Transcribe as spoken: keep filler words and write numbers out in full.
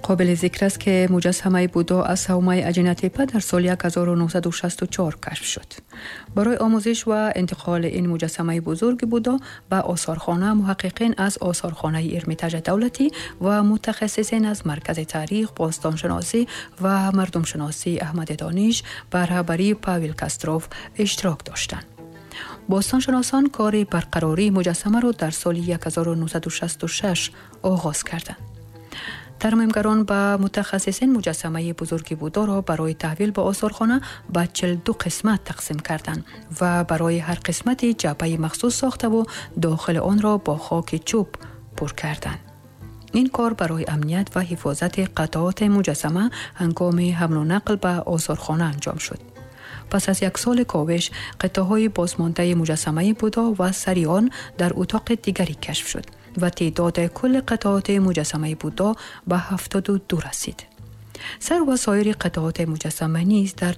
قابل ذکر است که مجسمه بودا از صومعه اجنتیپه در سال هزار و نهصد و شصت و چهار کشف شد. برای آموزش و انتقال این مجسمه بزرگ بودا به آثارخانه، محققین از آثارخانه ارمیتاژ دولتی و متخصصین از مرکز تاریخ، باستانشناسی و مردم شناسی احمد دانش بر رهبری پاویل کاستروف اشتراک داشتند. باستانشناسان کار برقراری مجسمه را در سال هزار و نهصد و شصت و شش آغاز کردند. ترمیمگران به متخصصین مجسمه بزرگ بودا را برای تحویل به آثارخانه به چهل و دو قسمت تقسیم کردند و برای هر قسمتی جعبه مخصوص ساخته و داخل آن را با خاک چوب پر کردند. این کار برای امنیت و حفاظت قطعات مجسمه هنگام حمل و نقل به آثارخانه انجام شد. پس از یک سال کاوش، قطعه‌های بازمانده مجسمه بودا و سری آن در اتاق دیگری کشف شد و تعداد کل قطعات مجسمه بودا به هفتاد و دو رسید. سر و سایر قطعات مجسمه نیز در